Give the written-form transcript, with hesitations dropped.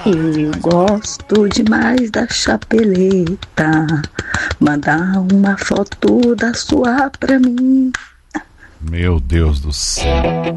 Eu gosto demais da chapeleta. Mandar uma foto da sua pra mim. Meu Deus do céu.